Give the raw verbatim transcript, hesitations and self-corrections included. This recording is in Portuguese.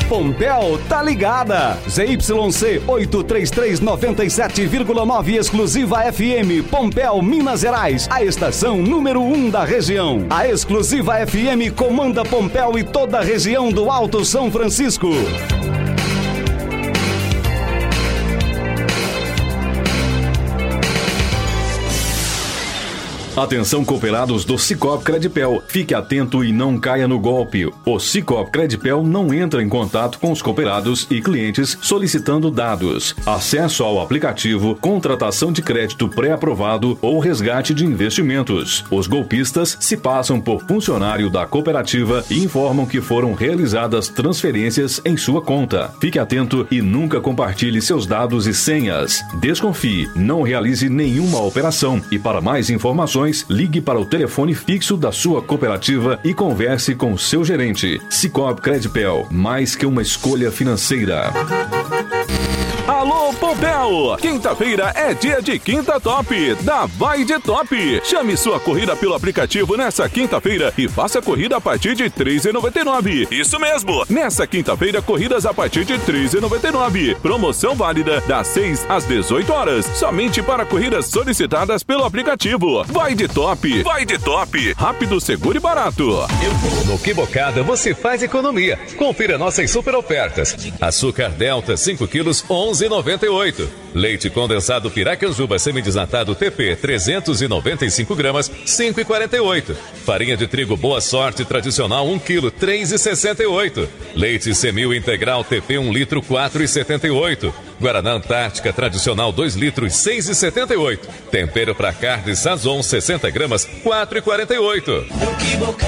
Pompéu tá ligada. Z Y C oitocentos e trinta e três, noventa e sete vírgula nove exclusiva F M, Pompéu, Minas Gerais. A estação número um da região. A exclusiva F M comanda Pompéu e toda a região do Alto São Francisco. Atenção, cooperados do Sicoob Credipel. Fique atento e não caia no golpe. O Sicoob Credipel não entra em contato com os cooperados e clientes solicitando dados, acesso ao aplicativo, contratação de crédito pré-aprovado ou resgate de investimentos. Os golpistas se passam por funcionário da cooperativa e informam que foram realizadas transferências em sua conta. Fique atento e nunca compartilhe seus dados e senhas. Desconfie, não realize nenhuma operação e para mais informações ligue para o telefone fixo da sua cooperativa e converse com seu gerente. Sicoob Credipel, mais que uma escolha financeira. Alô, Pompéu! Quinta-feira é dia de Quinta Top, da Vai de Top. Chame sua corrida pelo aplicativo nessa quinta-feira e faça a corrida a partir de três reais e noventa e nove centavos. Isso mesmo! Nessa quinta-feira, corridas a partir de três reais e noventa e nove centavos. Promoção válida das seis às dezoito horas, somente para corridas solicitadas pelo aplicativo. Vai de Top! Vai de Top! Rápido, seguro e barato. No Que Bocada você faz economia. Confira nossas super ofertas. Açúcar Delta cinco quilos, onze reais e noventa e oito centavos. Leite condensado Piracanjuba semidesnatado T P trezentos e noventa e cinco gramas, cinco reais e quarenta e oito centavos. Farinha de trigo Boa Sorte tradicional um quilo, três reais e sessenta e oito centavos. Leite Semil integral T P um litro, quatro reais e setenta e oito centavos. Guaraná Antártica tradicional dois litros, seis reais e setenta e oito centavos. Tempero para carne Sazon sessenta gramas, quatro reais e quarenta e oito centavos.